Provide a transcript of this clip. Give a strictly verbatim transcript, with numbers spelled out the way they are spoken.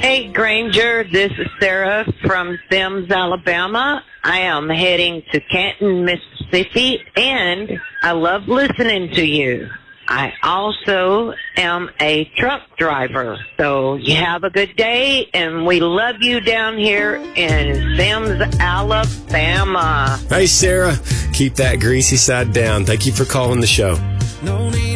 Hey, Granger, this is Sarah from Sims, Alabama. I am heading to Canton, Mississippi, and I love listening to you. I also am a truck driver. So you have a good day, and we love you down here in Sims, Alabama. Hey, Sarah, keep that greasy side down. Thank you for calling the show.